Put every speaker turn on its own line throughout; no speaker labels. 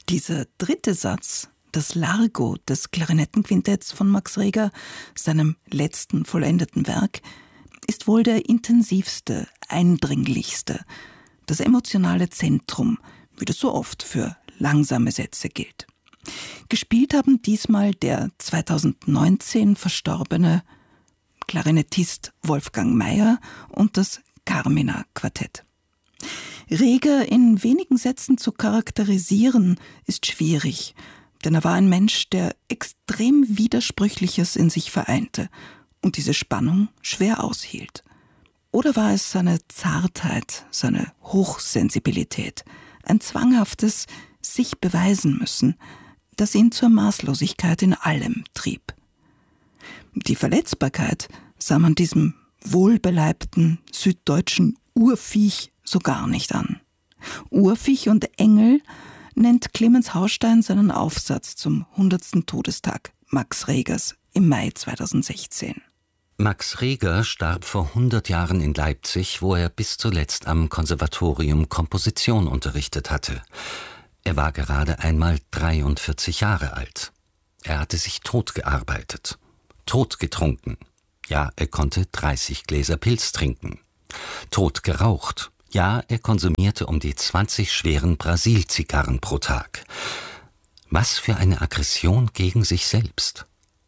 Dieser dritte Satz, das Largo des Klarinettenquintetts von Max Reger, seinem letzten vollendeten Werk, ist wohl der intensivste, eindringlichste, das emotionale Zentrum, wie das so oft für langsame Sätze gilt. Gespielt haben diesmal der 2019 verstorbene Klarinettist Wolfgang Mayer und das Carmina-Quartett. Reger in wenigen Sätzen zu charakterisieren, ist schwierig, denn er war ein Mensch, der extrem Widersprüchliches in sich vereinte und diese Spannung schwer aushielt. Oder war es seine Zartheit, seine Hochsensibilität, ein zwanghaftes sich beweisen müssen, das ihn zur Maßlosigkeit in allem trieb? Die Verletzbarkeit sah man diesem wohlbeleibten süddeutschen Urviech so gar nicht an. Urviech und Engel nennt Clemens Hausstein seinen Aufsatz zum 100. Todestag Max Regers im Mai 2016.
Max Reger starb vor 100 Jahren in Leipzig, wo er bis zuletzt am Konservatorium Komposition unterrichtet hatte. Er war gerade einmal 43 Jahre alt. Er hatte sich totgearbeitet, totgetrunken. Ja, er konnte 30 Gläser Pils trinken. Totgeraucht. Ja, er konsumierte um die 20 schweren Brasil-Zigarren pro Tag. Was für eine Aggression gegen sich selbst.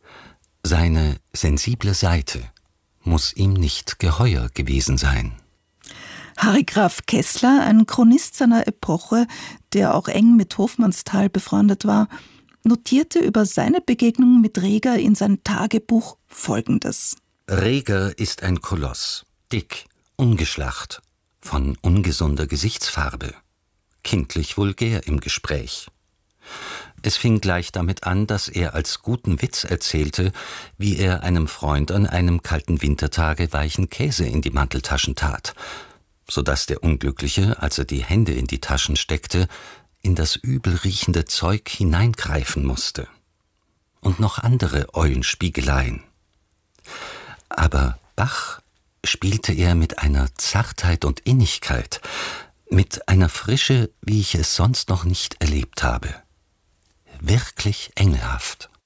Seine sensible Seite muss ihm nicht geheuer gewesen sein.
Harry Graf Kessler, ein Chronist seiner Epoche, der auch eng mit Hofmannsthal befreundet war, notierte über seine Begegnung mit Reger in sein Tagebuch Folgendes.
Reger ist ein Koloss, dick, ungeschlacht, von ungesunder Gesichtsfarbe, kindlich vulgär im Gespräch. Es fing gleich damit an, dass er als guten Witz erzählte, wie er einem Freund an einem kalten Wintertage weichen Käse in die Manteltaschen tat, sodass der Unglückliche, als er die Hände in die Taschen steckte, in das übel riechende Zeug hineingreifen musste. Und noch andere Eulenspiegeleien. Aber Bach spielte er mit einer Zartheit und Innigkeit, mit einer Frische, wie ich es sonst noch nicht erlebt habe. Wirklich engelhaft.